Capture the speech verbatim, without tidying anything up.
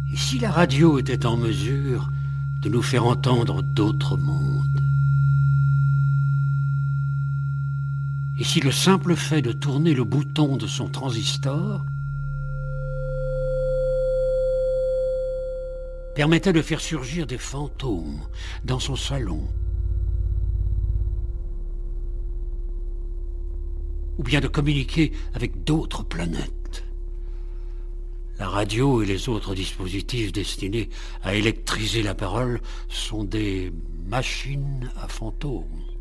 Et si la radio était en mesure de nous faire entendre d'autres mondes? Et si le simple fait de tourner le bouton de son transistor permettait de faire surgir des fantômes dans son salon? Ou bien de communiquer avec d'autres planètes? La radio et les autres dispositifs destinés à électriser la parole sont des machines à fantômes.